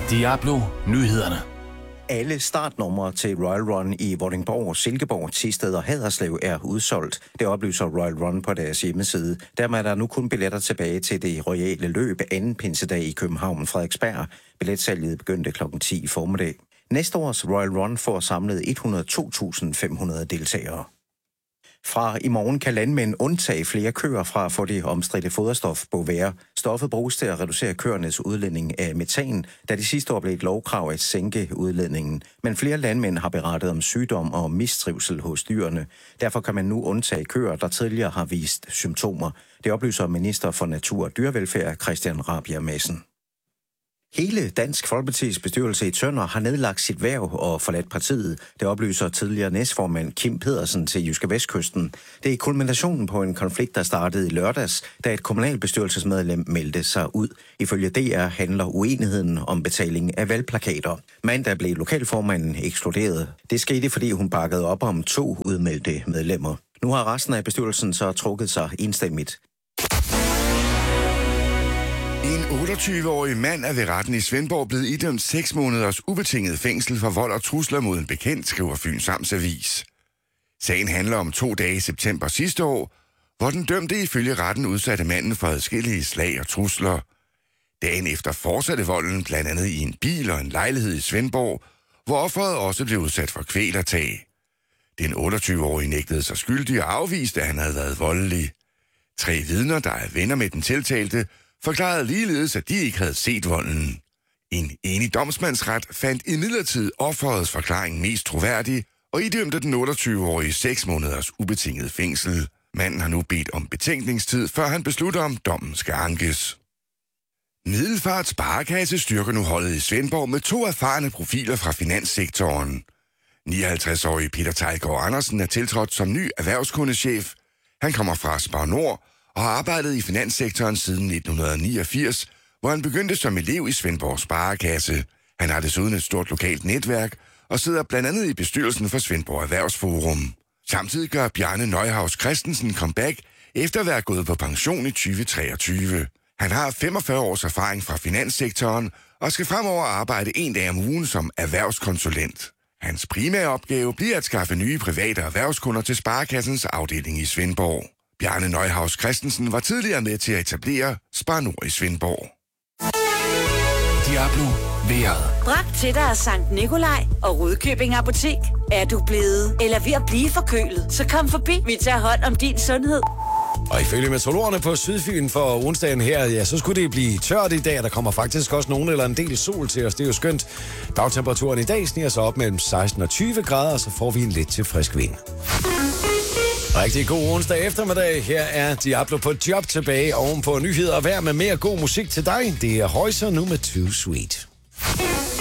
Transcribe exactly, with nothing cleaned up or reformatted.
Diablo Nyhederne. Alle startnumre til Royal Run i Vordingborg, Silkeborg, Thisted og Haderslev er udsolgt. Det oplyser Royal Run på deres hjemmeside. Dermed er der nu kun billetter tilbage til det royale løb anden pinsedag i København, Frederiksberg. Billetsalget begyndte klokken ti i formiddag. Næste års Royal Run får samlet et hundrede og to tusind fem hundrede deltagere. Fra i morgen kan landmænd undtage flere køer fra at få det omstridte foderstof Bovaer. Stoffet bruges til at reducere køernes udledning af metan, da det sidste år blev et lovkrav at sænke udledningen. Men flere landmænd har berettet om sygdom og mistrivsel hos dyrene. Derfor kan man nu undtage køer, der tidligere har vist symptomer. Det oplyser minister for Natur og Dyrevelfærd Christian Rabjerg Madsen. Hele Dansk Folkepartis bestyrelse i Tønder har nedlagt sit hverv og forladt partiet. Det oplyser tidligere næstformand Kim Pedersen til Jyske Vestkysten. Det er kulminationen på en konflikt, der startede i lørdags, da et kommunalbestyrelsesmedlem meldte sig ud. Ifølge D R handler uenigheden om betaling af valgplakater. Mandag blev lokalformanden ekskluderet. Det skete, fordi hun bakkede op om to udmeldte medlemmer. Nu har resten af bestyrelsen så trukket sig enstemmigt. En otteogtyve-årig mand er ved retten i Svendborg blevet idømt seks måneders ubetinget fængsel for vold og trusler mod en bekendt, skriver Fyns Amts Avis. Sagen handler om to dage i september sidste år, hvor den dømte ifølge retten udsatte manden for adskillige slag og trusler. Dagen efter fortsatte volden blandt andet i en bil og en lejlighed i Svendborg, hvor offeret også blev udsat for kvælertag. Den otteogtyve-årige nægtede sig skyldig og afviste, at han havde været voldelig. Tre vidner, der er venner med den tiltalte, forklarede ligeledes, at de ikke havde set volden. En enig domsmandsret fandt imidlertid offerets forklaring mest troværdig og idømte den otteogtyve-årige seks måneders ubetinget fængsel. Manden har nu bedt om betænkningstid, før han beslutter, om dommen skal ankes. Middelfart Sparekasse styrker nu holdet i Svendborg med to erfarne profiler fra finanssektoren. nioghalvtreds-årige Peter Tejlgaard Andersen er tiltrådt som ny erhvervskundechef. Han kommer fra Spar Nord og har arbejdet i finanssektoren siden nitten niogfirs, hvor han begyndte som elev i Svendborg Sparekasse. Han har desuden et stort lokalt netværk og sidder blandt andet i bestyrelsen for Svendborg Erhvervsforum. Samtidig gør Bjarne Neuhaus Christensen comeback efter at være gået på pension i tyve treogtyve. Han har femogfyrre års erfaring fra finanssektoren og skal fremover arbejde en dag om ugen som erhvervskonsulent. Hans primære opgave bliver at skaffe nye private erhvervskunder til Sparekassens afdeling i Svendborg. Bjarne Neuhaus Christensen var tidligere med til at etablere Spar Nord i Svendborg. Diablo vejret. Bragt til dig af Sankt Nikolaj og Rudkøbing Apotek. Er du blevet eller ved at blive forkølet, så kom forbi. Vi tager hånd om din sundhed. Og ifølge meteorologerne på Sydfyn for onsdagen her, ja, så skulle det blive tørt i dag. Der kommer faktisk også nogen eller en del sol til os. Det er jo skønt. Dagtemperaturen i dag sniger sig op mellem seksten og tyve grader, og så får vi en lidt til frisk vind. Rigtig god onsdag eftermiddag. Her er Diablo på job tilbage oven på nyheder og vejr med mere god musik til dig. Det er Højser nu med Too Sweet.